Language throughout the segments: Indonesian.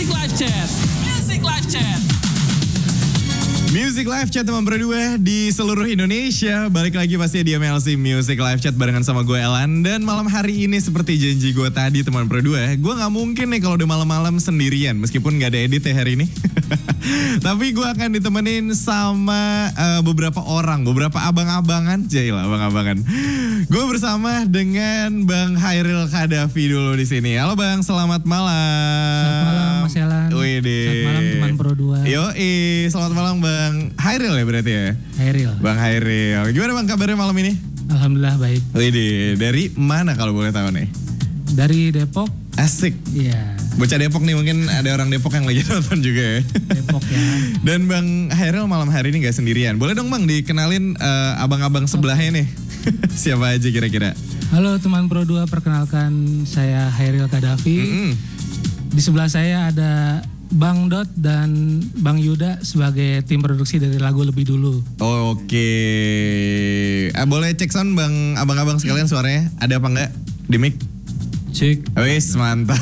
Live Chat. Music Live Chat. Music Live Chat teman berdua di seluruh Indonesia. Balik lagi pasti di MLC Music Live Chat barengan sama gue Elan. Dan malam hari ini seperti janji gue tadi teman berdua, gue gak mungkin nih kalau udah malam-malam sendirian. Meskipun gak ada edit ya hari ini. Tapi gue akan ditemenin sama beberapa orang, beberapa abang-abangan. Jailah abang-abangan. Gue bersama dengan Bang Hairil Kadafi dulu di sini. Halo Bang, selamat malam. Selamat malam Mas Elan. Selamat malam teman Pro 2. Yoi, selamat malam Bang Hairil ya berarti ya? Hairil. Bang Hairil. Gimana Bang kabarnya malam ini? Alhamdulillah baik. Widih, dari mana kalau boleh tahu nih? Dari Depok. Asik. Iya. Bocah Depok nih, mungkin ada orang Depok yang lagi nonton juga ya. Depok ya. Dan Bang Hairil malam hari ini gak sendirian. Boleh dong Bang dikenalin abang-abang sebelahnya nih. Siapa aja kira-kira? Halo teman Pro 2, perkenalkan saya Hairil Kadafi. Di sebelah saya ada Bang Dot dan Bang Yuda sebagai tim produksi dari lagu Lebih Dulu. Oke. Boleh cek sound Bang, abang-abang sekalian suaranya ada apa enggak di mic? Cek. Wis mantap.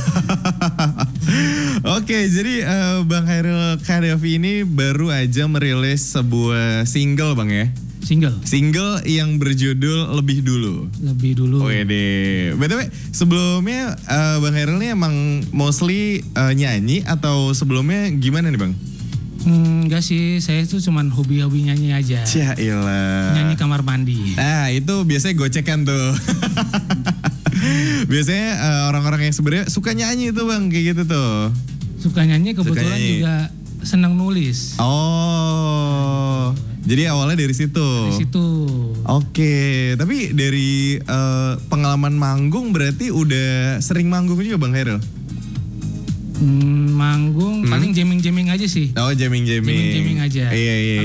Oke, jadi Bang Hairil Kadafi ini baru aja merilis sebuah single Bang ya. Single yang berjudul Lebih Dulu. Lebih Dulu. Wede. BTW sebelumnya Bang Hairil ini emang mostly nyanyi atau sebelumnya gimana nih Bang? Enggak sih, saya tuh cuman hobi-hobi nyanyi aja. Cailah. Nyanyi kamar mandi. Nah itu biasanya gocekan tuh. Biasanya orang-orang yang sebenarnya suka nyanyi tuh Bang, kayak gitu tuh. Suka nyanyi, kebetulan juga senang nulis. Oh. Jadi awalnya dari situ. Dari situ. Oke, tapi dari pengalaman manggung berarti udah sering manggung juga Bang Hairil? Manggung paling jamming-jamming aja sih. Oh, jamming-jamming. Jamming-jamming aja. Iya.